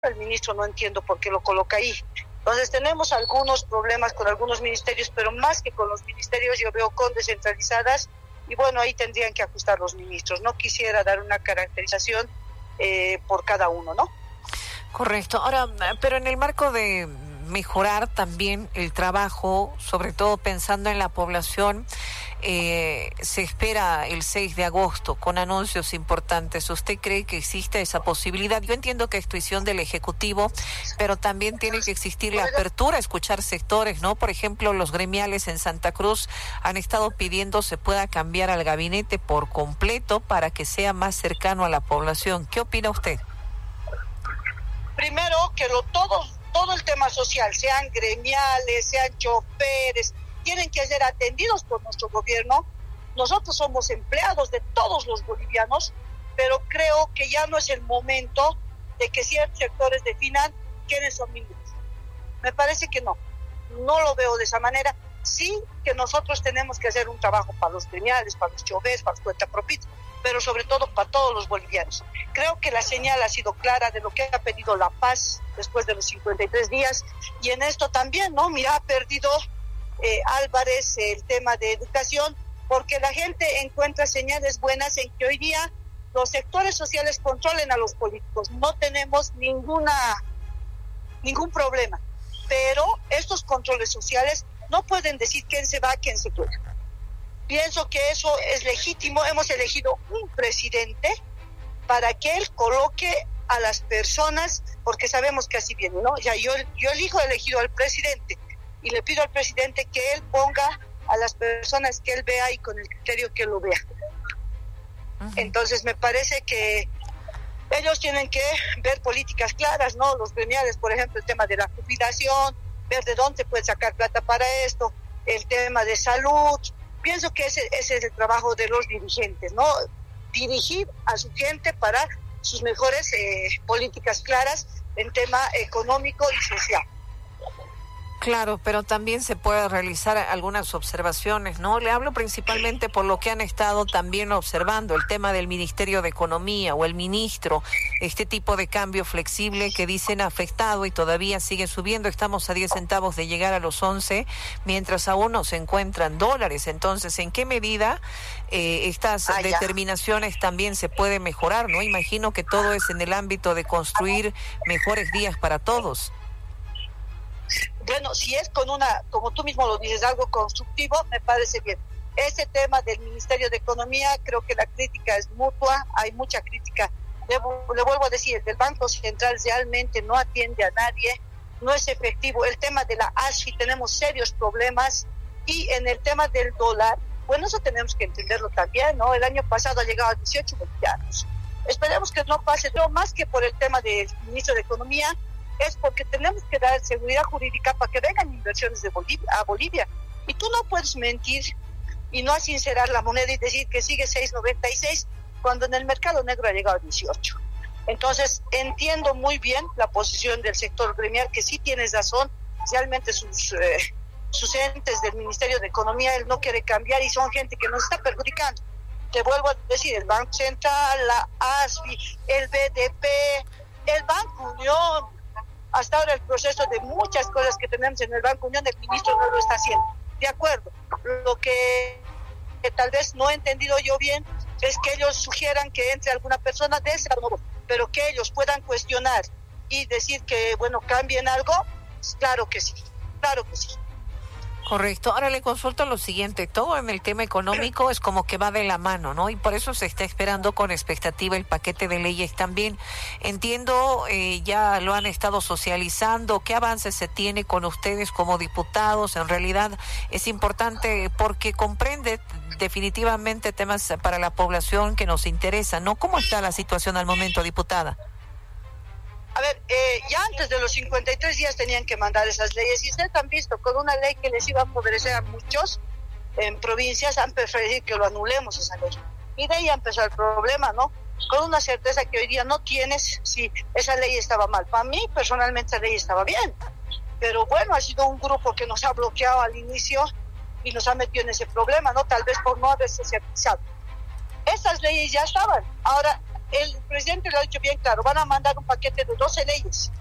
el ministro no entiendo por qué lo coloca ahí. Entonces tenemos algunos problemas con algunos ministerios, pero más que con los ministerios yo veo con descentralizadas, y bueno, ahí tendrían que ajustar los ministros. No quisiera dar una caracterización por cada uno, ¿no? Correcto. Ahora, pero en el marco de mejorar también el trabajo, sobre todo pensando en la población, se espera el 6 de agosto con anuncios importantes. ¿Usted cree que existe esa posibilidad? Yo entiendo que es decisión del Ejecutivo, pero también tiene que existir la apertura a escuchar sectores, ¿no? Por ejemplo, los gremiales en Santa Cruz han estado pidiendo se pueda cambiar al gabinete por completo para que sea más cercano a la población. ¿Qué opina usted? Primero, que todo el tema social, sean gremiales, sean choferes, tienen que ser atendidos por nuestro gobierno. Nosotros somos empleados de todos los bolivianos, pero creo que ya no es el momento de que ciertos sectores definan quiénes son ministros. Me parece que no lo veo de esa manera. Sí que nosotros tenemos que hacer un trabajo para los gremiales, para los choferes, para los cuentapropistas, pero sobre todo para todos los bolivianos. Creo que la señal ha sido clara de lo que ha pedido La Paz después de los 53 días, y en esto también, ¿no? Mira, ha perdido Álvarez el tema de educación, porque la gente encuentra señales buenas en que hoy día los sectores sociales controlen a los políticos. No tenemos ningún problema, pero estos controles sociales no pueden decir quién se va, quién se queda. Pienso que eso es legítimo. Hemos elegido un presidente para que él coloque a las personas, porque sabemos que así viene, ¿no? Ya yo elegido al presidente y le pido al presidente que él ponga a las personas que él vea y con el criterio que él lo vea. Uh-huh. Entonces me parece que ellos tienen que ver políticas claras, ¿no? Los gremiales, por ejemplo, el tema de la jubilación, ver de dónde puede sacar plata para esto, el tema de salud. Pienso que ese es el trabajo de los dirigentes, ¿no? Dirigir a su gente para sus mejores políticas claras en tema económico y social. Claro, pero también se puede realizar algunas observaciones, ¿no? Le hablo principalmente por lo que han estado también observando, el tema del Ministerio de Economía o el ministro, este tipo de cambio flexible que dicen ha afectado y todavía sigue subiendo. Estamos a 10 centavos de llegar a los 11, mientras aún no se encuentran dólares. Entonces, ¿en qué medida estas determinaciones también se puede mejorar, no? Imagino que todo es en el ámbito de construir mejores días para todos. Bueno, si es con como tú mismo lo dices, algo constructivo, me parece bien. Ese tema del Ministerio de Economía, creo que la crítica es mutua, hay mucha crítica. Le vuelvo a decir, el del Banco Central realmente no atiende a nadie, no es efectivo. El tema de la ASFI, tenemos serios problemas, y en el tema del dólar, bueno, eso tenemos que entenderlo también, ¿no? El año pasado ha llegado a 18 bolivianos. Esperemos que no pase, no más que por el tema del Ministro de Economía, es porque tenemos que dar seguridad jurídica para que vengan inversiones a Bolivia. Y tú no puedes mentir y no sincerar la moneda y decir que sigue 6.96 cuando en el mercado negro ha llegado a 18. Entonces, entiendo muy bien la posición del sector gremial, que sí tienes razón, realmente sus entes del Ministerio de Economía, él no quiere cambiar y son gente que nos está perjudicando. Te vuelvo a decir, el Banco Central, la ASFI, el BDP, el Banco Unión. Hasta ahora el proceso de muchas cosas que tenemos en el Banco Unión, el ministro no lo está haciendo. De acuerdo. Lo que tal vez no he entendido yo bien es que ellos sugieran que entre alguna persona de ese modo, pero que ellos puedan cuestionar y decir que, bueno, cambien algo, claro que sí, claro que sí. Correcto. Ahora le consulto lo siguiente, todo en el tema económico es como que va de la mano, ¿no? Y por eso se está esperando con expectativa el paquete de leyes también. Entiendo, ya lo han estado socializando, ¿qué avances se tiene con ustedes como diputados? En realidad es importante porque comprende definitivamente temas para la población que nos interesan, ¿no? ¿Cómo está la situación al momento, diputada? A ver, ya antes de los 53 días tenían que mandar esas leyes, y ustedes han visto, con una ley que les iba a favorecer a muchos en provincias, han preferido que lo anulemos esa ley. Y de ahí empezó el problema, ¿no? Con una certeza que hoy día no tienes si esa ley estaba mal. Para mí, personalmente, esa ley estaba bien. Pero bueno, ha sido un grupo que nos ha bloqueado al inicio y nos ha metido en ese problema, ¿no? Tal vez por no haberse certizado. Esas leyes ya estaban. Ahora, el presidente lo ha dicho bien claro, van a mandar un paquete de 12 leyes.